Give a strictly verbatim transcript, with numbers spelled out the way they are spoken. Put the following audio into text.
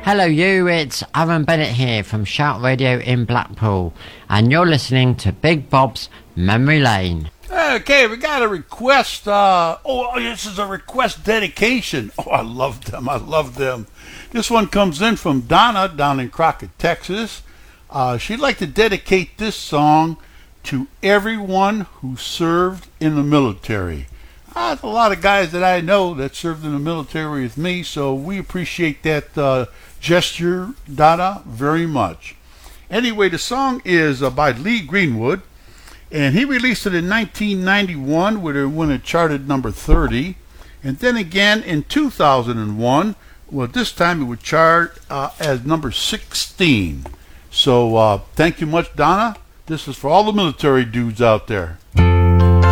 Hello you, it's Aaron Bennett here from Shout Radio in Blackpool, and you're listening to Big Bob's Memory Lane. Okay, we got a request. Uh, oh, this is a request dedication. Oh, I love them. I love them. This one comes in from Donna down in Crockett, Texas. Uh, she'd like to dedicate this song to everyone who served in the military. Uh, there's a lot of guys that I know that served in the military with me, so we appreciate that uh, gesture, Donna, very much. Anyway, the song is uh, by Lee Greenwood, and he released it in nineteen ninety-one when it charted number thirty, and then again in two thousand one. Well, this time it would chart uh, as number sixteen. So uh, thank you much, Donna. This is for all the military dudes out there.